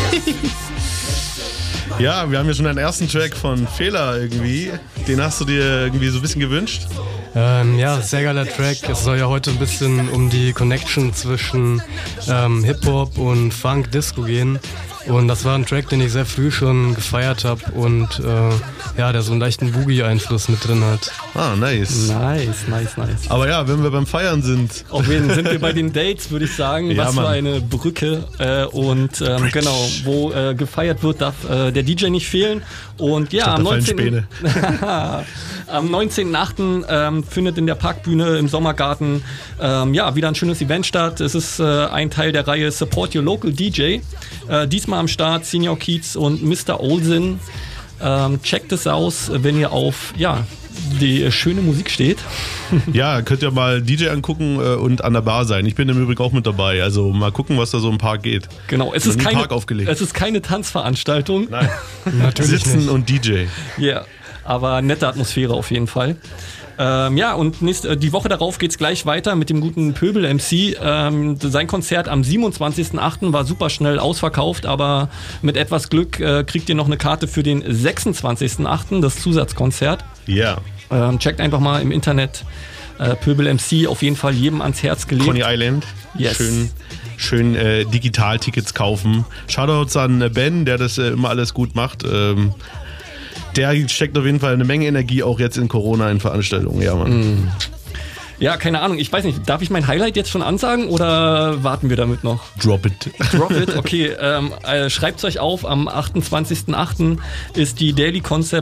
Ja, wir haben ja schon einen ersten Track von Fehler irgendwie. Den hast du dir irgendwie so ein bisschen gewünscht? Ja, sehr geiler Track. Es soll ja heute ein bisschen um die Connection zwischen Hip-Hop und Funk-Disco gehen. Und das war ein Track, den ich sehr früh schon gefeiert habe und der so einen leichten Boogie-Einfluss mit drin hat. Ah, nice. Nice. Aber ja, wenn wir beim Feiern sind. Auf jeden Fall sind wir bei den Dates, würde ich sagen. Ja, was für Mann. eine Brücke. Genau, wo gefeiert wird, darf der DJ nicht fehlen. Und ja, am 19. Am 19.8. Findet in der Parkbühne im Sommergarten wieder ein schönes Event statt. Es ist ein Teil der Reihe Support Your Local DJ. Diesmal am Start Senior Keats und Mr. Olsen. Checkt es aus, wenn ihr auf die schöne Musik steht. Ja, könnt ihr mal DJ angucken und an der Bar sein. Ich bin im Übrigen auch mit dabei. Also mal gucken, was da so im Park geht. Genau, es ist keine Tanzveranstaltung. Nein, Natürlich Sitzen nicht. und DJ. Ja, aber nette Atmosphäre auf jeden Fall. Und die Woche darauf geht's gleich weiter mit dem guten Pöbel-MC. Sein Konzert am 27.8. war super schnell ausverkauft, aber mit etwas Glück kriegt ihr noch eine Karte für den 26.8., das Zusatzkonzert. Ja. Checkt einfach mal im Internet. Pöbel-MC auf jeden Fall jedem ans Herz gelegt. Coney Island. Yes. Schön Digital-Tickets kaufen. Shoutouts an Ben, der das immer alles gut macht. Der steckt auf jeden Fall eine Menge Energie auch jetzt in Corona in Veranstaltungen. Ja, Mann. Ja, keine Ahnung. Ich weiß nicht, darf ich mein Highlight jetzt schon ansagen oder warten wir damit noch? Drop it. Drop it, okay. Schreibt's euch auf, am 28.8. ist die Daily Concept